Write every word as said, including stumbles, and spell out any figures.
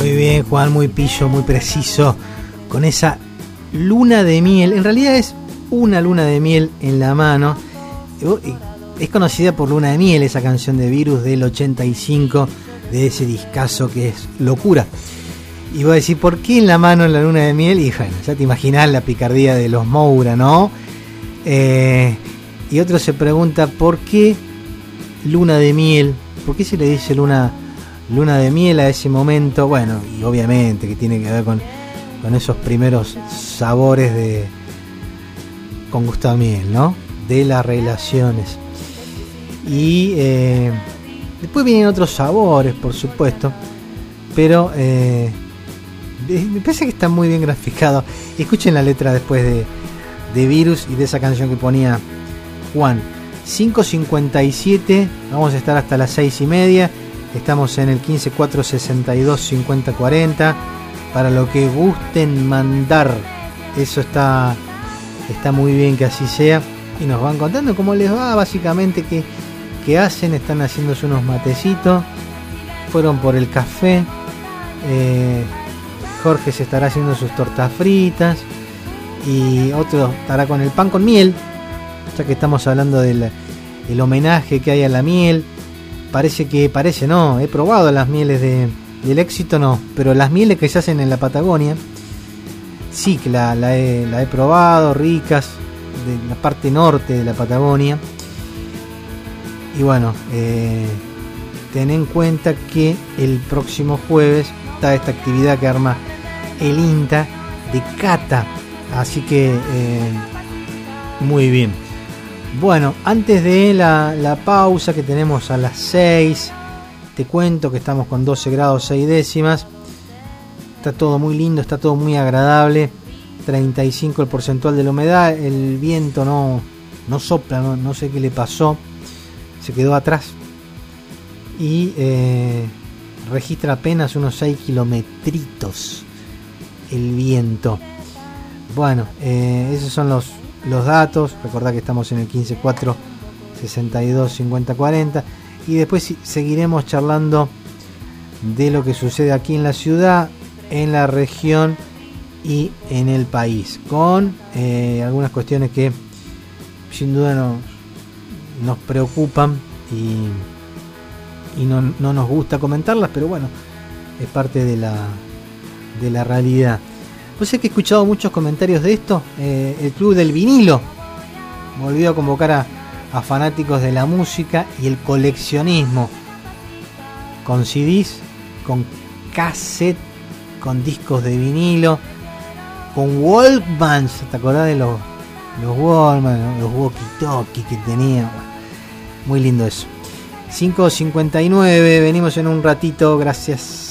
Muy bien, Juan, muy pillo, muy preciso, con esa luna de miel. En realidad es una luna de miel en la mano. Es conocida por Luna de Miel, esa canción de Virus del ochenta y cinco, de ese discazo que es Locura. Y voy a decir, ¿por qué en la mano en la luna de miel? Y bueno, ya te imaginás la picardía de los Moura, ¿no? Eh, y otro se pregunta, ¿por qué luna de miel? ¿Por qué se le dice luna, luna de miel a ese momento? Bueno, y obviamente que tiene que ver con, con esos primeros sabores de con gusto a miel, ¿no? De las relaciones. Y eh, después vienen otros sabores, por supuesto, pero eh, me parece que está muy bien graficado. Escuchen la letra después de, de Virus y de esa canción que ponía Juan. Cinco cincuenta y siete, vamos a estar hasta las seis y media. Estamos en el quince cuatro sesenta y dos cincuenta cuarenta. Para lo que gusten mandar, eso está, está muy bien que así sea. Y nos van contando cómo les va, básicamente, que que hacen, están haciéndose unos matecitos, fueron por el café, eh, Jorge se estará haciendo sus tortas fritas y otro estará con el pan con miel, ya que estamos hablando del el homenaje que hay a la miel. Parece que, parece no, he probado las mieles de, del Éxito, no, pero las mieles que se hacen en la Patagonia, sí que la, la, he, la he probado, ricas, de la parte norte de la Patagonia. Y bueno, eh, ten en cuenta que el próximo jueves está esta actividad que arma el INTA de cata. Así que eh, muy bien. Bueno, antes de la, la pausa que tenemos a las seis, te cuento que estamos con doce grados seis décimas. Está todo muy lindo, está todo muy agradable. treinta y cinco el porcentual de la humedad. El viento no, no sopla, no, no sé qué le pasó. Se quedó atrás y eh, registra apenas unos seis kilometritos el viento. Bueno, eh, esos son los, los datos. Recordad que estamos en el quince cuatro sesenta y dos cincuenta cuarenta y después seguiremos charlando de lo que sucede aquí en la ciudad, en la región y en el país, con eh, algunas cuestiones que sin duda nos nos preocupan y, y no, no nos gusta comentarlas, pero bueno, es parte de la de la realidad. Pues sé que he escuchado muchos comentarios de esto. Eh, el Club del Vinilo volvió a convocar a, a fanáticos de la música y el coleccionismo, con C Ds, con cassette, con discos de vinilo, con Walkmans. ¿Te acordás de los los Walkman, los walkie-talkie que tenía? Muy lindo eso. cinco cincuenta y nueve, venimos en un ratito, gracias.